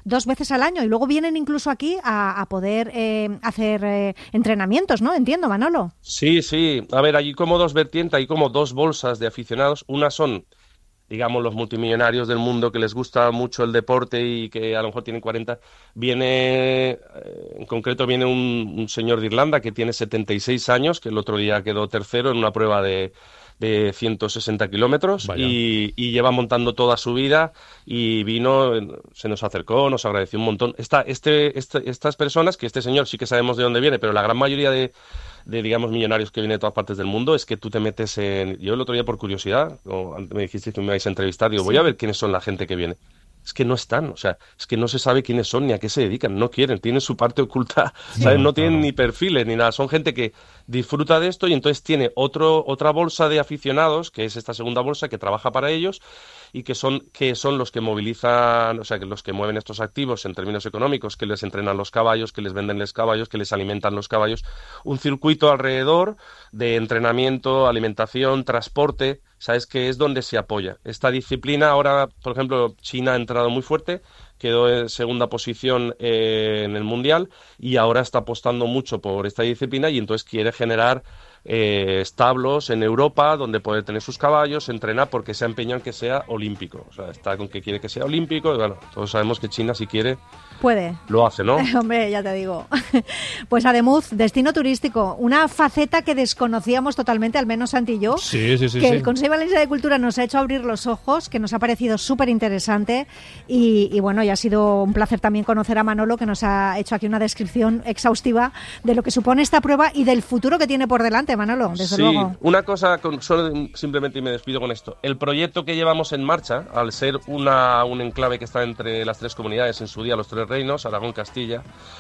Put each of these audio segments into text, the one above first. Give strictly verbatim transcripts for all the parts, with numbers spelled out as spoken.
dos veces al año y luego vienen incluso aquí a, a poder eh, hacer eh, entrenamientos, ¿no? Entiendo, Manolo. Sí, sí. A ver, hay como dos vertientes, hay como dos bolsas de aficionados. Una son, digamos, los multimillonarios del mundo que les gusta mucho el deporte y que a lo mejor tienen cuarenta. Viene, eh, en concreto, viene un, un señor de Irlanda que tiene setenta y seis años, que el otro día quedó tercero en una prueba de, de ciento sesenta kilómetros y, y lleva montando toda su vida y vino, se nos acercó, nos agradeció un montón. Esta, este, este, estas personas, que este señor sí que sabemos de dónde viene, pero la gran mayoría de de, digamos, millonarios que vienen de todas partes del mundo, es que tú te metes en... Yo el otro día, por curiosidad, o antes me dijiste que me ibais a entrevistar, digo, sí. voy a ver quiénes son la gente que viene. Es que no están, o sea, es que no se sabe quiénes son ni a qué se dedican, no quieren, tienen su parte oculta, sí, ¿sabes? No tienen ni perfiles ni nada, son gente que disfruta de esto y entonces tiene otro, otra bolsa de aficionados, que es esta segunda bolsa que trabaja para ellos y que son, que son los que movilizan, o sea, que los que mueven estos activos en términos económicos, que les entrenan los caballos, que les venden los caballos, que les alimentan los caballos, un circuito alrededor de entrenamiento, alimentación, transporte, ¿sabes? Que es donde se apoya. Esta disciplina ahora, por ejemplo, China ha entrado muy fuerte, quedó en segunda posición eh, en el Mundial y ahora está apostando mucho por esta disciplina y entonces quiere generar eh, establos en Europa donde poder tener sus caballos, entrenar, porque se ha empeñado en que sea olímpico. O sea, está con que quiere que sea olímpico y bueno, todos sabemos que China si quiere... Puede. Lo hace, ¿no? Hombre, ya te digo. Pues Ademuz, destino turístico, una faceta que desconocíamos totalmente, al menos Santi y yo. Sí, sí, sí. Que sí. el Consejo Valencià de Cultura nos ha hecho abrir los ojos, que nos ha parecido súper interesante y, y bueno, y ha sido un placer también conocer a Manolo, que nos ha hecho aquí una descripción exhaustiva de lo que supone esta prueba y del futuro que tiene por delante, Manolo, desde sí, luego. Sí, una cosa, con, solo simplemente y me despido con esto. El proyecto que llevamos en marcha, al ser una, un enclave que está entre las tres comunidades, en su día los tres reinos, Aragón, Castilla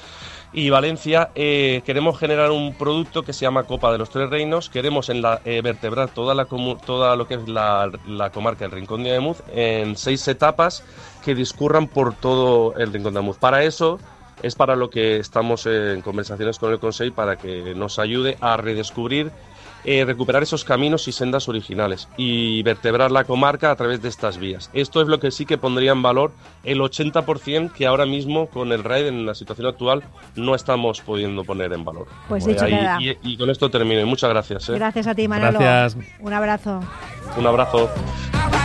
y Valencia, eh, queremos generar un producto que se llama Copa de los Tres Reinos. Queremos en la, eh, vertebrar toda, la comu- toda lo que es la, la comarca del Rincón de Ademuz en seis etapas que discurran por todo el Rincón de Ademuz. Para eso es para lo que estamos en conversaciones con el Consejo, para que nos ayude a redescubrir, eh, recuperar esos caminos y sendas originales y vertebrar la comarca a través de estas vías. Esto es lo que sí que pondría en valor el ochenta por ciento que ahora mismo con el R A I D en la situación actual no estamos pudiendo poner en valor. Pues dicho eh, queda. Y, y con esto termino. Y muchas gracias. ¿eh? Gracias a ti, Manolo. Gracias. Un abrazo. Un abrazo.